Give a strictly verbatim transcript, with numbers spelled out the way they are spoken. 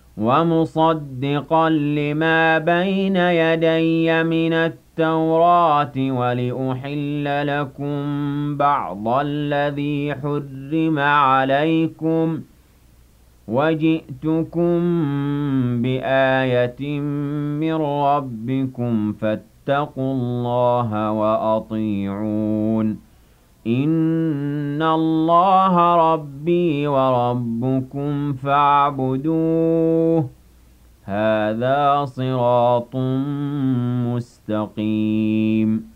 ومصدقا لما بين يدي من التوراة ولأحل لكم بعض الذي حرم عليكم وجئتكم بآية من ربكم فاتقوا الله وأطيعون إن الله ربي وربكم فاعبدوه هذا صراط مستقيم